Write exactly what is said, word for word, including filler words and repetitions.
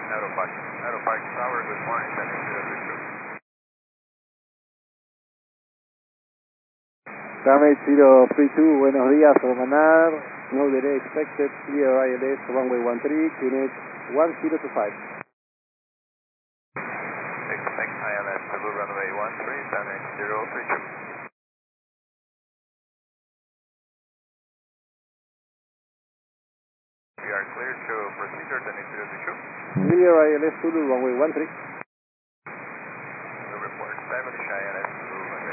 Aeropark. Aeropark Tower, good morning, Daniel zero three two. Damage zero three two, buenos días, Romanar. No delay expected, clear I L S, runway one three, Q N H one zero two five. Expect I L S, Cebu runway one three, damage zero three two. We are clear to procedure, Daniel zero three two. Clear I L S, Zulu, runway one three.